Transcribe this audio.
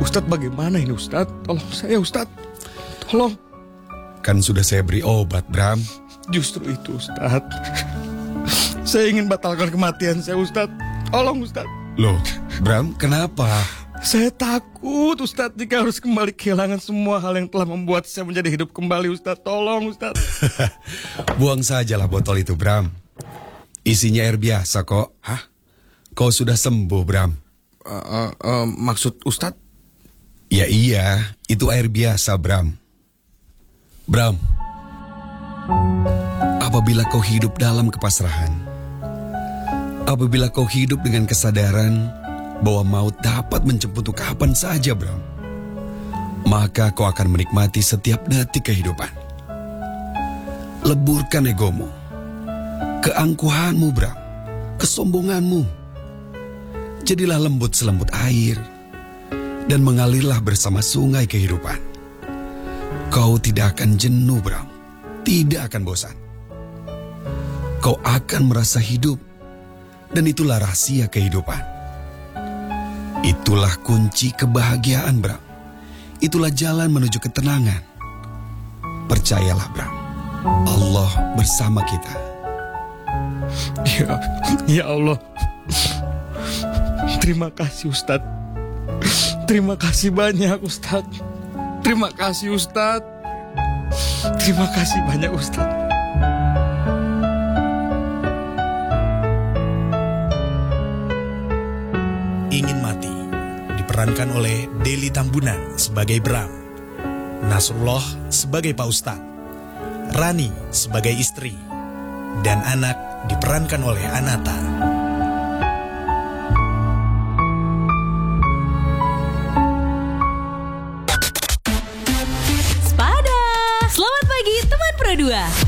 Ustadz bagaimana ini Ustadz? Tolong saya Ustadz. Tolong. Kan sudah saya beri obat, Bram. Justru itu Ustadz. Saya ingin batalkan kematian saya Ustadz. Tolong Ustadz. Loh, Bram, kenapa? Saya takut Ustadz jika harus kembali kehilangan semua hal yang telah membuat saya menjadi hidup kembali Ustadz. Tolong Ustadz. Buang sajalah botol itu, Bram. Isinya air biasa kok. Hah? Kau sudah sembuh, Bram. Maksud Ustadz? Ya iya, itu air biasa, Bram. Bram, apabila kau hidup dalam kepasrahan, apabila kau hidup dengan kesadaran bahwa maut dapat menjemputmu kapan saja, Bram, maka kau akan menikmati setiap detik kehidupan. Leburkan egomu, keangkuhanmu, Bram, kesombonganmu. Jadilah lembut selembut air dan mengalirlah bersama sungai kehidupan. Kau tidak akan jenuh, Bram. Tidak akan bosan. Kau akan merasa hidup. Dan itulah rahasia kehidupan. Itulah kunci kebahagiaan, Bram. Itulah jalan menuju ketenangan. Percayalah, Bram. Allah bersama kita. Ya Allah. Terima kasih Ustadz. Terima kasih banyak Ustadz. Terima kasih Ustadz. Terima kasih banyak Ustadz. Ingin Mati diperankan oleh Deli Tambunan sebagai Bram, Nasrullah sebagai Pak Ustadz, Rani sebagai istri, dan anak diperankan oleh Anata. Selamat pagi teman Pro 2.